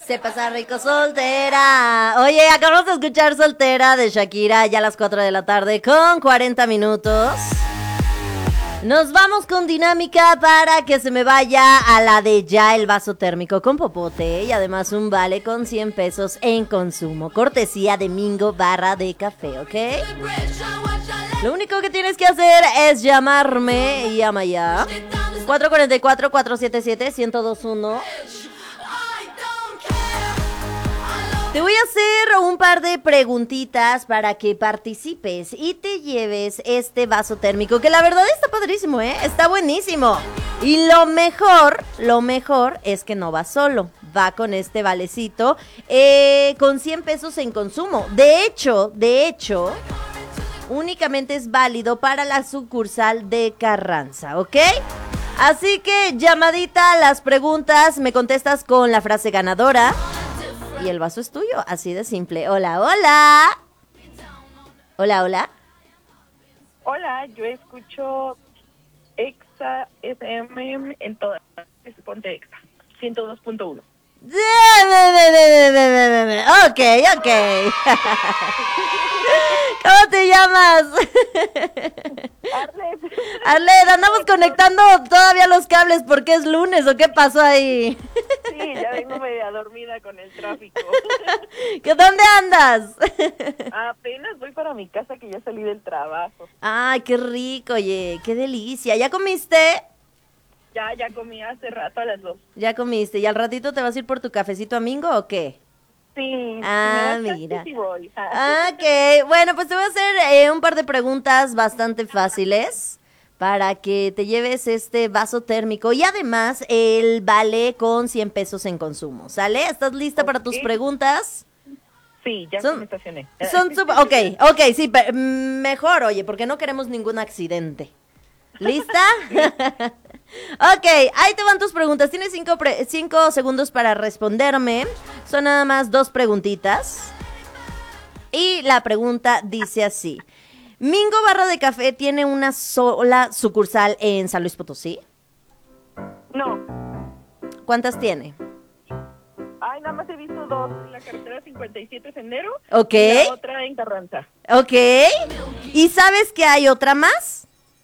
Se pasa rico soltera. Oye, acabamos de escuchar Soltera de Shakira, ya a las 4 de la tarde con 40 minutos. Nos vamos con dinámica para que se me vaya a la de ya el vaso térmico con popote y además un vale con 100 pesos en consumo. Cortesía de Mingo Barra de Café, ¿ok? Lo único que tienes que hacer es llamarme y llama ya. 444-477-1021. Te voy a hacer un par de preguntitas para que participes y te lleves este vaso térmico, que la verdad está padrísimo, está buenísimo. Y lo mejor es que no va solo, va con este valecito con 100 pesos en consumo. De hecho, únicamente es válido para la sucursal de Carranza, ¿ok? Así que llamadita, las preguntas, me contestas con la frase ganadora. Y el vaso es tuyo, así de simple. Hola, hola. Hola, hola. Hola, yo escucho Exa FM en todas partes. Ponte Exa, 102.1. Ok. ¿Cómo te llamas? Arlet, andamos conectando todavía los cables porque es lunes, ¿o qué pasó ahí? Sí, ya vengo media dormida con el tráfico. ¿Dónde andas? Apenas voy para mi casa, que ya salí del trabajo. Ay, qué rico, oye, qué delicia. ¿Ya comiste? Ya comí hace rato a las 2. Ya comiste, ¿y al ratito te vas a ir por tu cafecito a Mingo o qué? Sí. Mira. Sí voy. Ok, bueno, pues te voy a hacer un par de preguntas bastante fáciles para que te lleves este vaso térmico y además el vale con 100 pesos en consumo, ¿sale? ¿Estás lista para tus preguntas? Sí, ya me estacioné. Ok, sí, mejor, oye, porque no queremos ningún accidente. ¿Lista? Ok, ahí te van tus preguntas. Tienes 5 segundos para responderme. Son nada más 2 preguntitas. Y la pregunta dice así: ¿Mingo Barra de Café tiene una sola sucursal en San Luis Potosí? No. ¿Cuántas tiene? Ay, nada más he visto 2. La carretera 57 Sendero. Ok. Y la otra en Carranza. Ok. ¿Y sabes que hay otra más?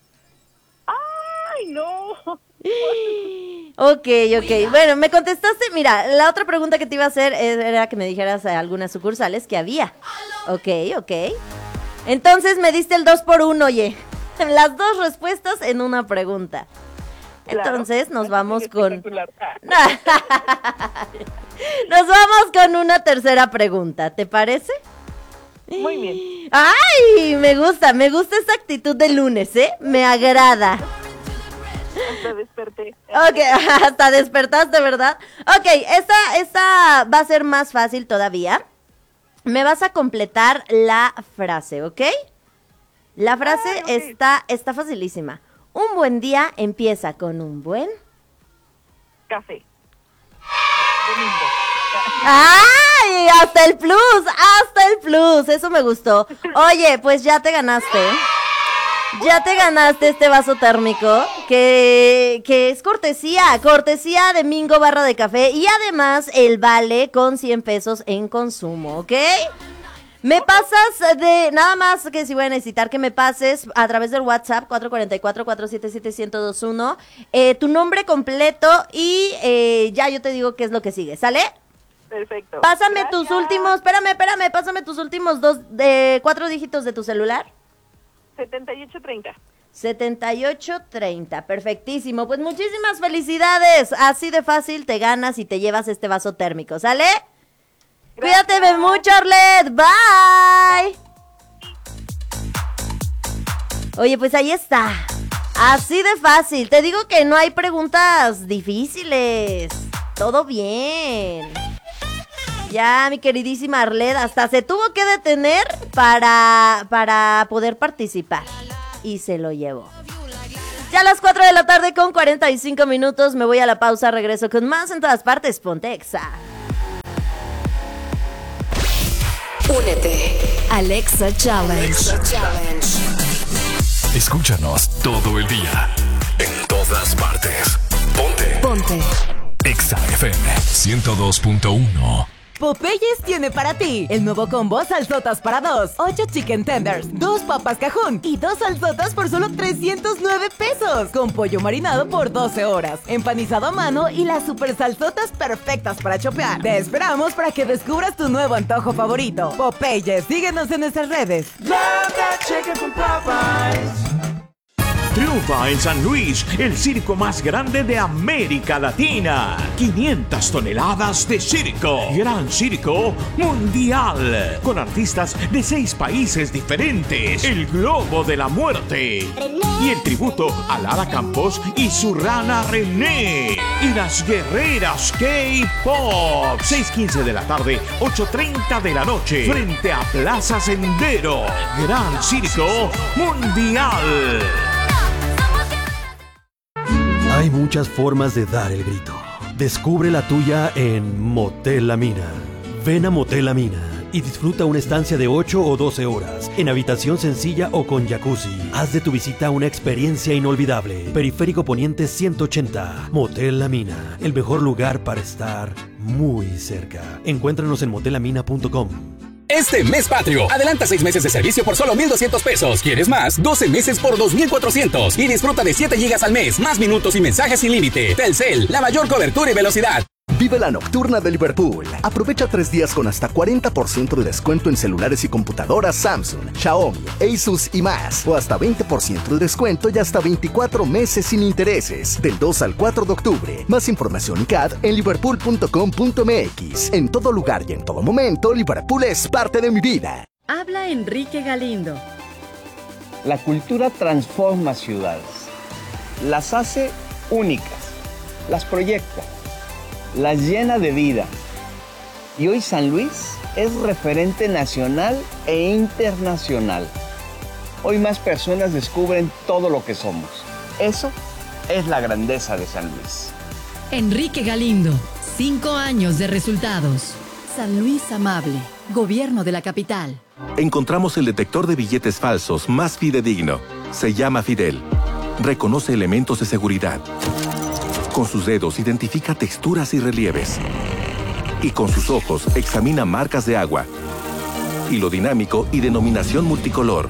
¡Ay, no! Ok. Bueno, me contestaste, mira, la otra pregunta que te iba a hacer era que me dijeras algunas sucursales que había. Ok. Entonces me diste el 2 por 1, oye. Las 2 respuestas en una pregunta. Entonces nos vamos con... Nos vamos con una tercera pregunta, ¿te parece? Muy bien. ¡Ay! Me gusta esta actitud de lunes, me agrada. Hasta desperté. Ok, hasta despertaste, ¿verdad? Ok, esta va a ser más fácil todavía. Me vas a completar la frase, ¿ok? La frase okay. está facilísima. Un buen día empieza con un buen... Café. Domingo. ¡Ay! Hasta el plus, eso me gustó. Oye, pues ya te ganaste este vaso térmico que es cortesía de Mingo Barra de Café y además el vale con 100 pesos en consumo, ¿ok? Me pasas nada más que si voy a necesitar que me pases a través del WhatsApp 444-477-1021 tu nombre completo y ya yo te digo qué es lo que sigue, ¿sale? Perfecto. Pásame Gracias. tus últimos, pásame tus últimos 4 dígitos de tu celular. 7830. 7830, perfectísimo. Pues muchísimas felicidades. Así de fácil te ganas y te llevas este vaso térmico, ¿sale? Gracias. Cuídate mucho, Arlet. Bye. Oye, pues ahí está. Así de fácil. Te digo que no hay preguntas difíciles. Todo bien. Ya, mi queridísima Arlet, hasta se tuvo que detener para poder participar. Y se lo llevó. Ya a las 4 de la tarde con 45 minutos me voy a la pausa, regreso con más en todas partes. Ponte Exa. Únete al Exa Challenge. Escúchanos todo el día, en todas partes. Ponte Exa FM. FM 102.1. Popeyes tiene para ti el nuevo combo salsotas para 2, 8 chicken tenders, 2 papas cajún y 2 salsotas por solo 309 pesos, con pollo marinado por 12 horas, empanizado a mano y las super salsotas perfectas para chopear. Te esperamos para que descubras tu nuevo antojo favorito. Popeyes, síguenos en nuestras redes. Triunfa en San Luis, el circo más grande de América Latina. 500 toneladas de circo. Gran Circo Mundial. Con artistas de 6 países diferentes. El Globo de la Muerte. Y el tributo a Lara Campos y su rana René. Y las guerreras K-Pop. 6:15 de la tarde, 8:30 de la noche. Frente a Plaza Sendero. Gran Circo Mundial. Hay muchas formas de dar el grito. Descubre la tuya en Motel La Mina. Ven a Motel La Mina y disfruta una estancia de 8 o 12 horas en habitación sencilla o con jacuzzi. Haz de tu visita una experiencia inolvidable. Periférico Poniente 180. Motel La Mina, el mejor lugar para estar muy cerca. Encuéntranos en motelamina.com. Este mes patrio, adelanta 6 meses de servicio por solo 1,200 pesos. ¿Quieres más? 12 meses por 2,400. Y disfruta de 7 gigas al mes, más minutos y mensajes sin límite. Telcel, la mayor cobertura y velocidad. Vive la nocturna de Liverpool. Aprovecha 3 días con hasta 40% de descuento en celulares y computadoras Samsung, Xiaomi, Asus y más. O hasta 20% de descuento y hasta 24 meses sin intereses. Del 2 al 4 de octubre. Más información y CAD en liverpool.com.mx. En todo lugar y en todo momento, Liverpool es parte de mi vida. Habla Enrique Galindo. La cultura transforma ciudades. Las hace únicas. Las proyecta. Las llena de vida. Y hoy San Luis es referente nacional e internacional. Hoy más personas descubren todo lo que somos. Eso es la grandeza de San Luis. Enrique Galindo, 5 años de resultados. San Luis Amable, Gobierno de la Capital. Encontramos el detector de billetes falsos más fidedigno. Se llama Fidel. Reconoce elementos de seguridad. Con sus dedos identifica texturas y relieves. Y con sus ojos examina marcas de agua. Hilo dinámico y denominación multicolor.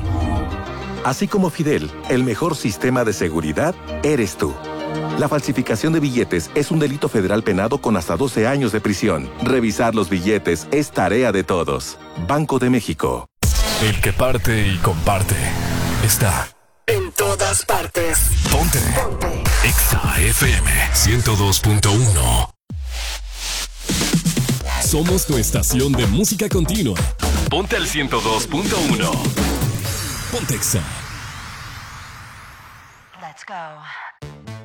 Así como Fidel, el mejor sistema de seguridad eres tú. La falsificación de billetes es un delito federal penado con hasta 12 años de prisión. Revisar los billetes es tarea de todos. Banco de México. El que parte y comparte está En todas partes. Ponte. Exa FM 102.1. Somos tu estación de música continua. Ponte al 102.1. Ponte Exa. Let's go.